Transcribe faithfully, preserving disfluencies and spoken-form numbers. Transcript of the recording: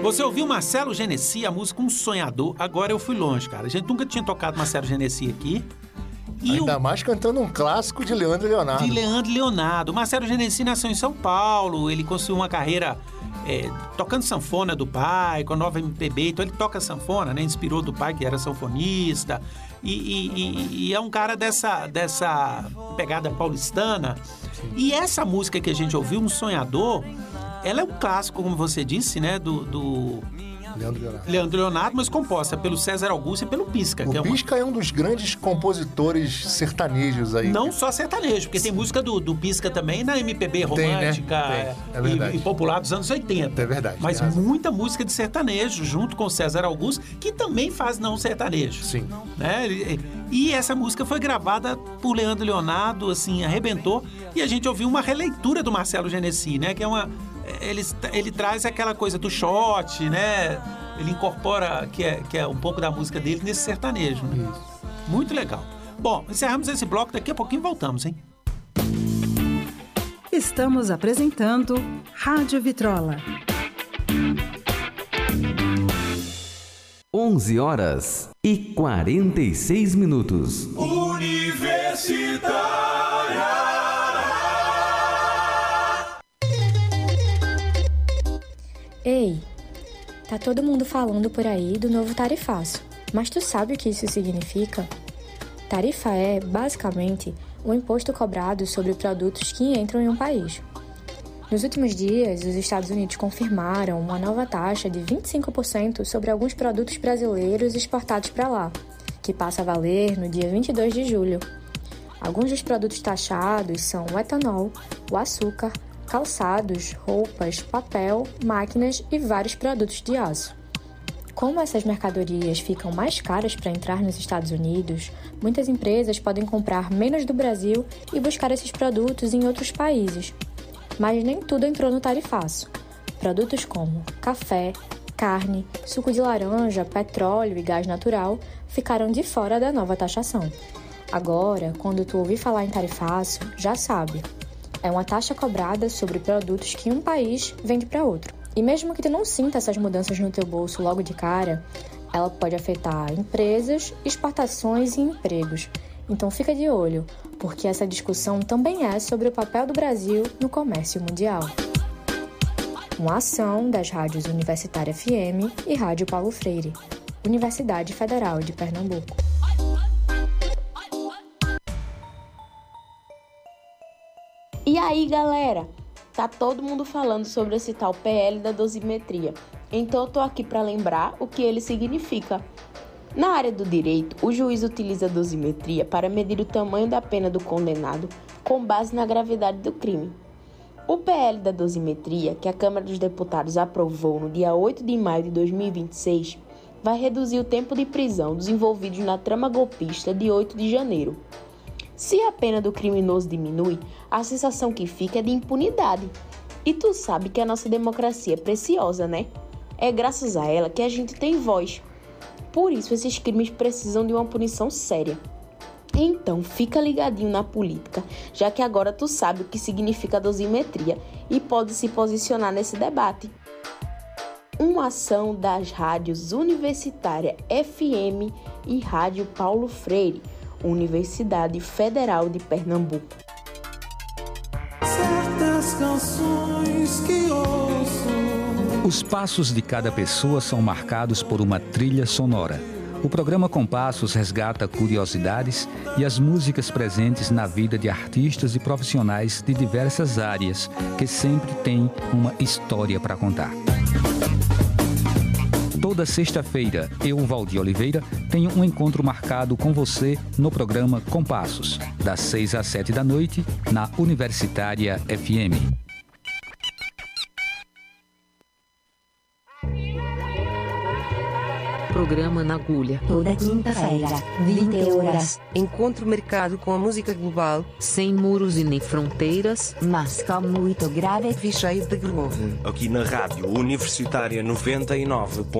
Você ouviu Marcelo Genesi, a música Um Sonhador. Agora eu fui longe, cara. A gente nunca tinha tocado Marcelo Genesi aqui. E Ainda o... mais cantando um clássico de Leandro e Leonardo. De Leandro e Leonardo. Marcelo Genesi nasceu em São Paulo. Ele construiu uma carreira é, tocando sanfona do pai, com a nova M P B. Então ele toca sanfona, né? Inspirou do pai, que era sanfonista. E, e, e, e é um cara dessa, dessa pegada paulistana. Sim. E essa música que a gente ouviu, Um Sonhador, ela é um clássico, como você disse, né? Do... do... Leandro Leonardo. Leandro Leonardo, mas composta pelo César Augusto e pelo Pisca. O que é uma... Pisca é um dos grandes compositores sertanejos aí. Não só sertanejo, porque tem música do, do Pisca também na M P B romântica, tem, né? Tem. É e, e popular dos anos oitenta. É verdade. Mas muita música de sertanejo, junto com César Augusto, que também faz não sertanejo. Sim. Né? E essa música foi gravada por Leandro Leonardo, assim, arrebentou. E a gente ouviu uma releitura do Marcelo Genesi, né? Que é uma... Ele, ele traz aquela coisa do shot, né? Ele incorpora, que é, que é um pouco da música dele, nesse sertanejo. Né? Isso. Muito legal. Bom, encerramos esse bloco, daqui a pouquinho voltamos, hein? Estamos apresentando Rádio Vitrola. onze horas e quarenta e seis minutos. Universitária. Ei, tá todo mundo falando por aí do novo tarifaço, mas tu sabe o que isso significa? Tarifa é, basicamente, um imposto cobrado sobre produtos que entram em um país. Nos últimos dias, os Estados Unidos confirmaram uma nova taxa de vinte e cinco por cento sobre alguns produtos brasileiros exportados para lá, que passa a valer no dia vinte e dois de julho. Alguns dos produtos taxados são o etanol, o açúcar, calçados, roupas, papel, máquinas e vários produtos de aço. Como essas mercadorias ficam mais caras para entrar nos Estados Unidos, muitas empresas podem comprar menos do Brasil e buscar esses produtos em outros países. Mas nem tudo entrou no tarifaço. Produtos como café, carne, suco de laranja, petróleo e gás natural ficaram de fora da nova taxação. Agora, quando tu ouvir falar em tarifaço, já sabe. É uma taxa cobrada sobre produtos que um país vende para outro. E mesmo que tu não sinta essas mudanças no teu bolso logo de cara, ela pode afetar empresas, exportações e empregos. Então fica de olho, porque essa discussão também é sobre o papel do Brasil no comércio mundial. Uma ação das rádios Universitária F M e Rádio Paulo Freire, Universidade Federal de Pernambuco. E aí, galera? Tá todo mundo falando sobre esse tal P L da dosimetria. Então eu tô aqui para lembrar o que ele significa. Na área do direito, o juiz utiliza a dosimetria para medir o tamanho da pena do condenado com base na gravidade do crime. O P L da dosimetria, que a Câmara dos Deputados aprovou no dia oito de maio de dois mil e vinte e seis, vai reduzir o tempo de prisão dos envolvidos na trama golpista de oito de janeiro. Se a pena do criminoso diminui, a sensação que fica é de impunidade. E tu sabe que a nossa democracia é preciosa, né? É graças a ela que a gente tem voz. Por isso, esses crimes precisam de uma punição séria. Então, fica ligadinho na política, já que agora tu sabe o que significa a dosimetria e pode se posicionar nesse debate. Uma ação das rádios Universitária F M e Rádio Paulo Freire, Universidade Federal de Pernambuco. Certas canções que ouço. Os passos de cada pessoa são marcados por uma trilha sonora. O programa Compassos resgata curiosidades e as músicas presentes na vida de artistas e profissionais de diversas áreas que sempre têm uma história para contar. Toda sexta-feira, eu, Valdir Oliveira, tenho um encontro marcado com você no programa Compassos, das seis às sete da noite, na Universitária F M. Programa na agulha. Toda quinta-feira, vinte horas. Encontro marcado com a música global, sem muros e nem fronteiras, mas com muito grave e cheio de groove. Aqui na Rádio Universitária noventa e nove ponto